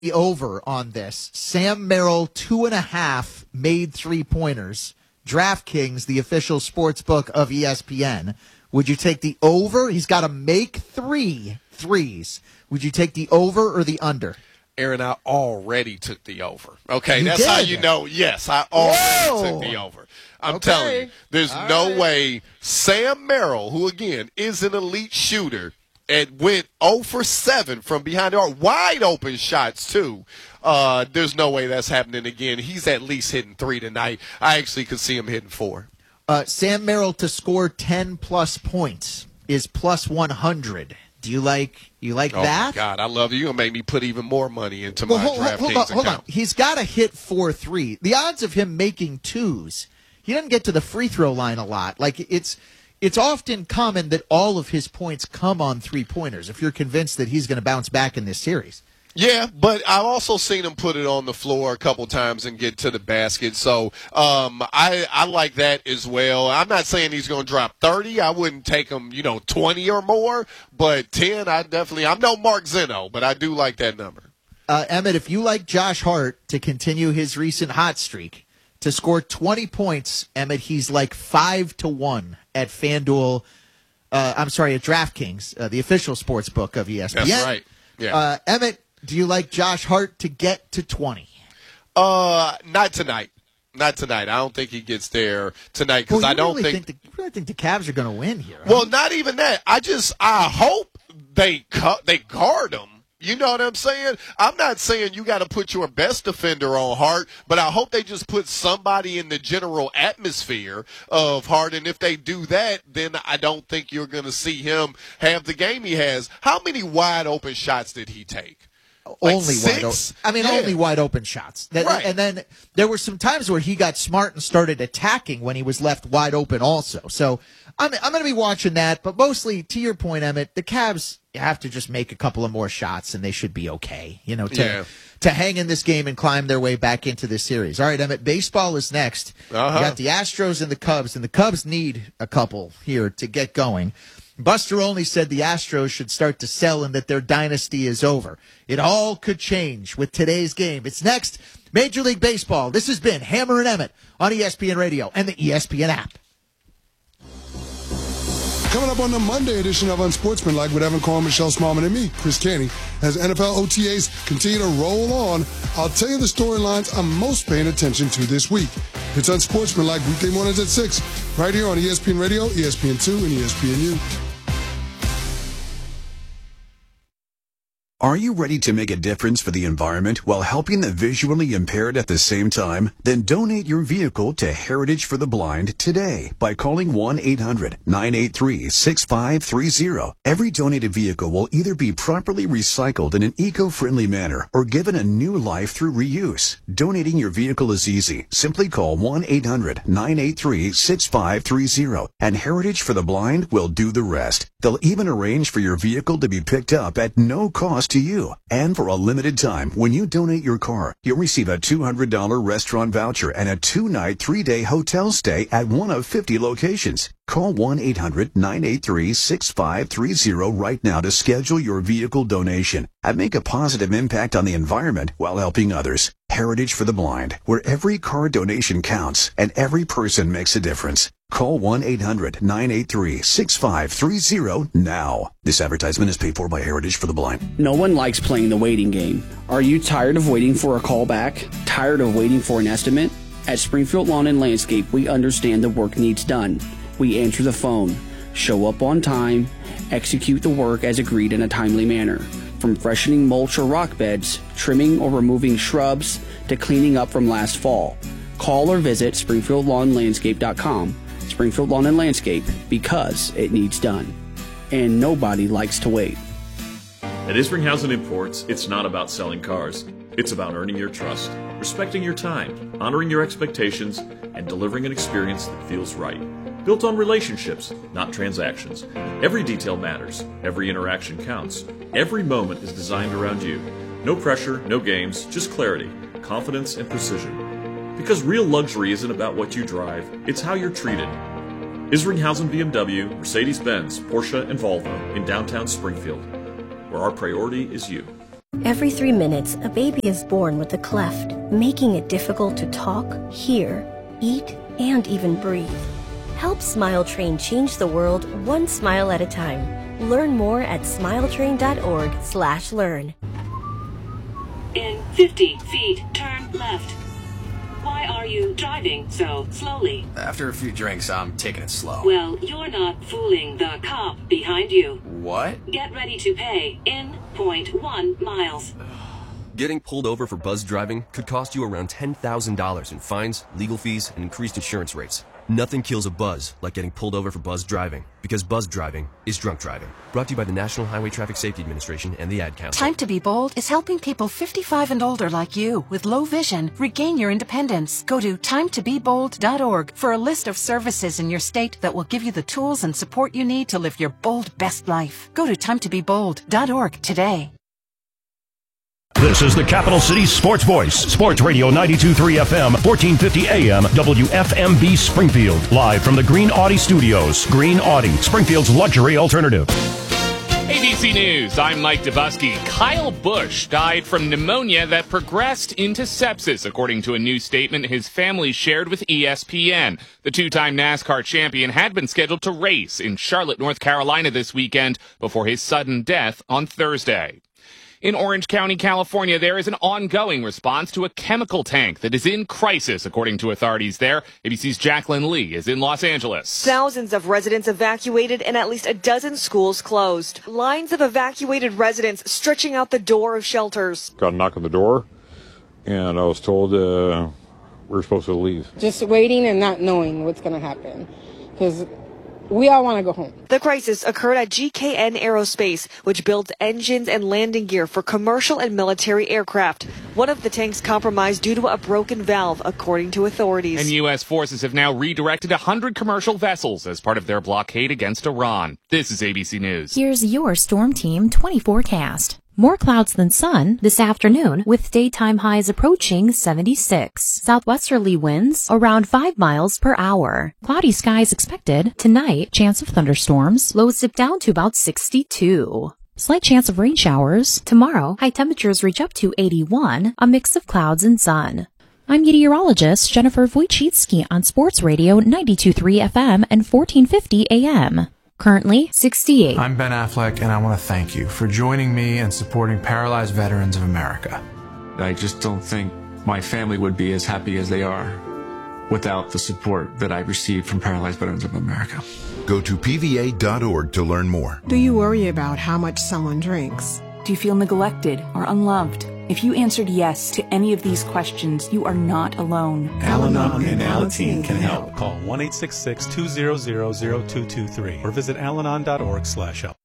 the over on this. Sam Merrill, 2.5 made three-pointers. DraftKings, the official sports book of ESPN. Would you take the over? He's got to make 3 threes. Would you take the over or the under? Aaron, I already took the over. Okay, That's how you know. Yes, I already took the over. I'm telling you, there's no way Sam Merrill, who, again, is an elite shooter, and went 0 for 7 from behind the arc. Wide open shots, too. There's no way that's happening again. He's at least hitting 3 tonight. I actually could see him hitting 4. Sam Merrill to score 10-plus points is plus 100. Do you like that? Oh, my God. I love you. You're going to make me put even more money into my DraftKings account. Hold on. He's got to hit 4-3. The odds of him making 2s, he doesn't get to the free throw line a lot. Like, it's often common that all of his points come on three-pointers if you're convinced that he's going to bounce back in this series. Yeah, but I've also seen him put it on the floor a couple times and get to the basket. So I like that as well. I'm not saying he's going to drop 30. I wouldn't take him, 20 or more. But 10, I'm no Mark Zeno, but I do like that number. Emmett, if you like Josh Hart to continue his recent hot streak, to score 20 points, Emmett, he's like 5-1 at FanDuel. At DraftKings, the official sports book of ESPN. That's right. Yeah. Emmett, do you like Josh Hart to get to 20? Not tonight. Not tonight. I don't think he gets there tonight because I don't think you really think the Cavs are going to win here. Well, not even that. I hope they guard him. You know what I'm saying? I'm not saying you got to put your best defender on Hart, but I hope they just put somebody in the general atmosphere of Hart. And if they do that, then I don't think you're going to see him have the game he has. How many wide open shots did he take? Only wide open. Only wide open shots. Right. And then there were some times where he got smart and started attacking when he was left wide open also. So I'm going to be watching that. But mostly, to your point, Emmett, the Cavs have to just make a couple of more shots and they should be okay, to hang in this game and climb their way back into this series. All right, Emmett, baseball is next. You got the Astros and the Cubs need a couple here to get going. Buster Olney said the Astros should start to sell and that their dynasty is over. It all could change with today's game. It's next, Major League Baseball. This has been Hammer and Emmett on ESPN Radio and the ESPN app. Coming up on the Monday edition of Unsportsmanlike with Evan Cohen, Michelle Smallman, and me, Chris Caney, as NFL OTAs continue to roll on, I'll tell you the storylines I'm most paying attention to this week. It's Unsportsmanlike weekday mornings at 6, right here on ESPN Radio, ESPN2, and ESPNU. Are you ready to make a difference for the environment while helping the visually impaired at the same time? Then donate your vehicle to Heritage for the Blind today by calling 1-800-983-6530. Every donated vehicle will either be properly recycled in an eco-friendly manner or given a new life through reuse. Donating your vehicle is easy. Simply call 1-800-983-6530 and Heritage for the Blind will do the rest. They'll even arrange for your vehicle to be picked up at no cost to you. And for a limited time, when you donate your car, you'll receive a $200 restaurant voucher and a 2-night, 3-day hotel stay at one of 50 locations. Call 1-800-983-6530 right now to schedule your vehicle donation and make a positive impact on the environment while helping others. Heritage for the Blind, where every car donation counts and every person makes a difference. Call 1-800-983-6530 now. This advertisement is paid for by Heritage for the Blind. No one likes playing the waiting game. Are you tired of waiting for a call back? Tired of waiting for an estimate? At Springfield Lawn and Landscape, we understand the work needs done. We answer the phone, show up on time, execute the work as agreed in a timely manner. From freshening mulch or rock beds, trimming or removing shrubs, to cleaning up from last fall. Call or visit SpringfieldLawnLandscape.com. Springfield Lawn and Landscape, because it needs done. And nobody likes to wait. At Isringhausen Imports, it's not about selling cars. It's about earning your trust, respecting your time, honoring your expectations, and delivering an experience that feels right. Built on relationships, not transactions. Every detail matters. Every interaction counts. Every moment is designed around you. No pressure, no games, just clarity, confidence, and precision. Because real luxury isn't about what you drive, it's how you're treated. Isringhausen BMW, Mercedes-Benz, Porsche, and Volvo in downtown Springfield, where our priority is you. Every 3 minutes, a baby is born with a cleft, making it difficult to talk, hear, eat, and even breathe. Help Smile Train change the world one smile at a time. Learn more at smiletrain.org/learn. In 50 feet, turn left. Why are you driving so slowly? After a few drinks, I'm taking it slow. Well, you're not fooling the cop behind you. What? Get ready to pay in 0.1 miles. Getting pulled over for buzz driving could cost you around $10,000 in fines, legal fees, and increased insurance rates. Nothing kills a buzz like getting pulled over for buzz driving, because buzz driving is drunk driving. Brought to you by the National Highway Traffic Safety Administration and the Ad Council. Time to Be Bold is helping people 55 and older like you with low vision regain your independence. Go to timetobebold.org for a list of services in your state that will give you the tools and support you need to live your bold best life. Go to timetobebold.org today. This is the Capital City Sports Voice, Sports Radio 92.3 FM, 1450 AM, WFMB Springfield. Live from the Green Audi Studios. Green Audi, Springfield's luxury alternative. ABC News, I'm Mike Dubusky. Kyle Busch died from pneumonia that progressed into sepsis, according to a new statement his family shared with ESPN. The two-time NASCAR champion had been scheduled to race in Charlotte, North Carolina this weekend before his sudden death on Thursday. In Orange County, California, there is an ongoing response to a chemical tank that is in crisis, according to authorities there. ABC's Jacqueline Lee is in Los Angeles. Thousands of residents evacuated and at least a dozen schools closed. Lines of evacuated residents stretching out the door of shelters. Got a knock on the door, and I was told we're supposed to leave. Just waiting and not knowing what's going to happen, because we all want to go home. The crisis occurred at GKN Aerospace, which builds engines and landing gear for commercial and military aircraft. One of the tanks compromised due to a broken valve, according to authorities. And U.S. forces have now redirected 100 commercial vessels as part of their blockade against Iran. This is ABC News. Here's your Storm Team 20 forecast. More clouds than sun this afternoon, with daytime highs approaching 76. Southwesterly winds around 5 miles per hour. Cloudy skies expected. Tonight, chance of thunderstorms. Lows dip down to about 62. Slight chance of rain showers. Tomorrow, high temperatures reach up to 81, a mix of clouds and sun. I'm meteorologist Jennifer Wojcicki on Sports Radio 92.3 FM and 1450 AM. Currently 68. I'm Ben Affleck, and I want to thank you for joining me and supporting Paralyzed Veterans of America. I just don't think my family would be as happy as they are without the support that I received from Paralyzed Veterans of America. Go to PVA.org to learn more. Do you worry about how much someone drinks? Do you feel neglected or unloved? If you answered yes to any of these questions, you are not alone. Al-Anon and Alateen can help. Call 1-866-200-0223 or visit alanon.org/help.